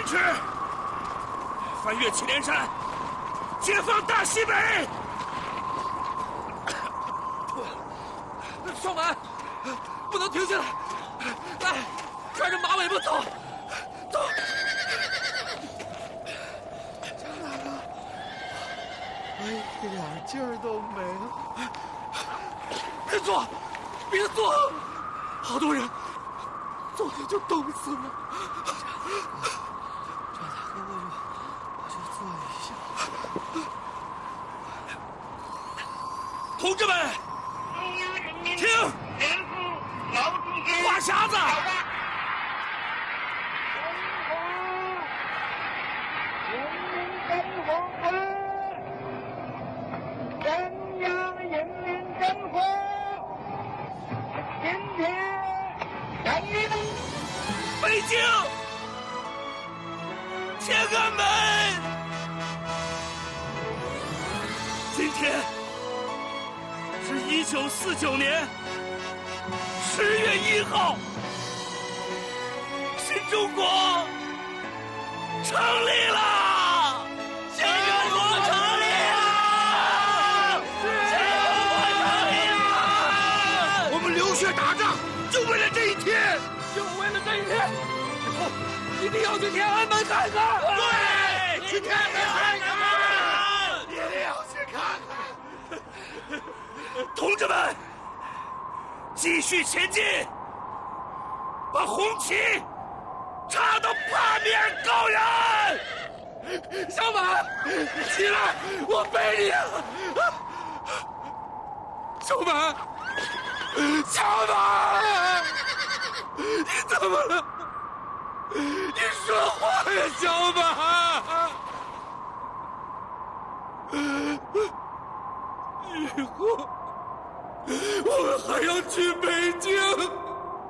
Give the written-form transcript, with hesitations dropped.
持，翻越祁连山，解放大西北。 少满，不能停下来！来，抓着马尾巴走，走！ 江大哥，我一点劲儿都没了。 别坐，别坐！好多人昨天就冻死了。 赵大哥，我就坐一下。 同志们，听！话匣子！ 中央人民政府今天向你们北京天安门，今天是1949年10月1号，新中国成立了！新中国成立了！新中国成立了！我们流血打仗，就为了这一天，就为了这一天。以后一定要去天安门看看。对，去天安门看看，一定要去看看。同志们，继续前进，把红旗插到八面高原！小马，起来，我背你！小马，小马，你怎么了？你说话呀，小马！以后我们还要去北京。